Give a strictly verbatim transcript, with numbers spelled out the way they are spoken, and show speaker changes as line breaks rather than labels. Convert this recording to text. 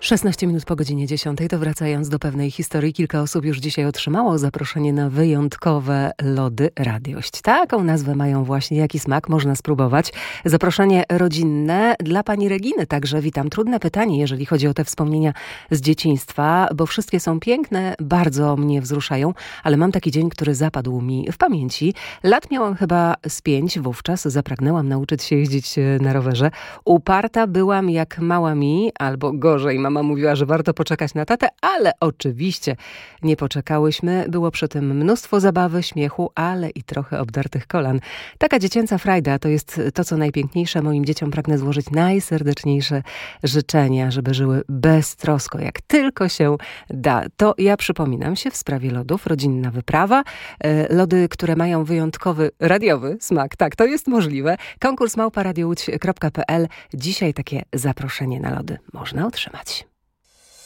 szesnaście minut po godzinie dziesiątej, to wracając do pewnej historii, kilka osób już dzisiaj otrzymało zaproszenie na wyjątkowe lody Radiość. Taką nazwę mają właśnie, jaki smak można spróbować. Zaproszenie rodzinne dla pani Reginy, także witam. Trudne pytanie, jeżeli chodzi o te wspomnienia z dzieciństwa, bo wszystkie są piękne, bardzo mnie wzruszają, ale mam taki dzień, który zapadł mi w pamięci. Lat miałam chyba z pięć, wówczas zapragnęłam nauczyć się jeździć na rowerze. Uparta byłam jak mała mi, albo gorzej, mama mówiła, że warto poczekać na tatę, ale oczywiście nie poczekałyśmy. Było przy tym mnóstwo zabawy, śmiechu, ale i trochę obdartych kolan. Taka dziecięca frajda to jest to, co najpiękniejsze. Moim dzieciom pragnę złożyć najserdeczniejsze życzenia, żeby żyły beztrosko, jak tylko się da. To ja przypominam się w sprawie lodów, rodzinna wyprawa. Lody, które mają wyjątkowy radiowy smak. Tak, to jest możliwe. Konkurs małpa radio łódź kropka p l. Dzisiaj takie zaproszenie na lody można otrzymać.